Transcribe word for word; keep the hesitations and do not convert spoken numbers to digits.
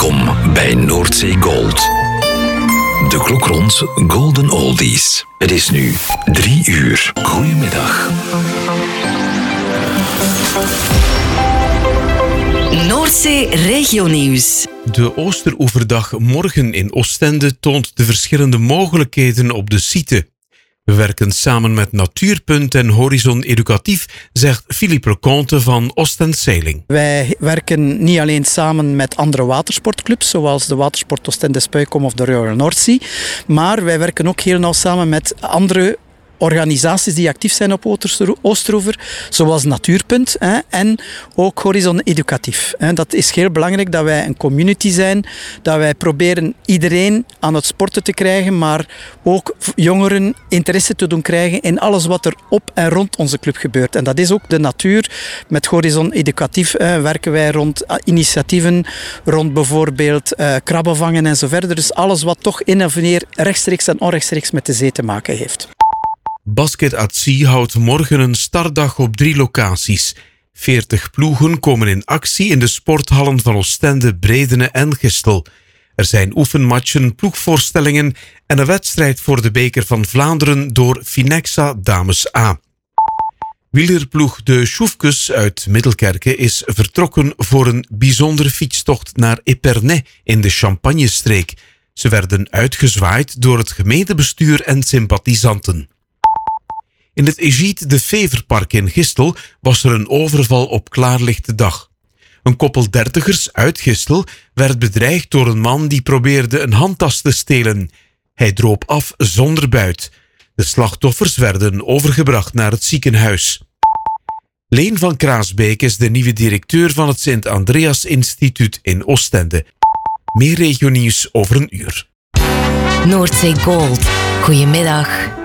Welkom bij Noordzee Gold. De klok rond Golden Oldies. Het is nu drie uur. Goedemiddag. Noordzee Regionieuws. De Oosteroeverdag morgen in Oostende toont de verschillende mogelijkheden op de site. We werken samen met Natuurpunt en Horizon Educatief, zegt Philippe Leconte van Ostend Sailing. Wij werken niet alleen samen met andere watersportclubs, zoals de Watersport Oostende Spuikom of de Royal North Sea, maar wij werken ook heel nauw samen met andere organisaties die actief zijn op Oosteroever, zoals Natuurpunt hè, en ook Horizon Educatief. Dat is heel belangrijk dat wij een community zijn, dat wij proberen iedereen aan het sporten te krijgen, maar ook jongeren interesse te doen krijgen in alles wat er op en rond onze club gebeurt. En dat is ook de natuur. Met Horizon Educatief hè, werken wij rond initiatieven, rond bijvoorbeeld uh, krabben vangen en zo verder. Dus alles wat toch in en meer rechtstreeks en onrechtstreeks met de zee te maken heeft. Basket at Sea houdt morgen een startdag op drie locaties. veertig ploegen komen in actie in de sporthallen van Oostende, Bredene en Gistel. Er zijn oefenmatchen, ploegvoorstellingen en een wedstrijd voor de beker van Vlaanderen door Finexa Dames A. Wielerploeg de Sjoefkes uit Middelkerke is vertrokken voor een bijzondere fietstocht naar Epernay in de Champagnestreek. Ze werden uitgezwaaid door het gemeentebestuur en sympathisanten. In het Egide de Feverpark in Gistel was er een overval op klaarlichte dag. Een koppel dertigers uit Gistel werd bedreigd door een man die probeerde een handtas te stelen. Hij droop af zonder buit. De slachtoffers werden overgebracht naar het ziekenhuis. Leen van Kraasbeek is de nieuwe directeur van het Sint-Andreas Instituut in Oostende. Meer regionieuws over een uur. Noordzee Gold. Goedemiddag.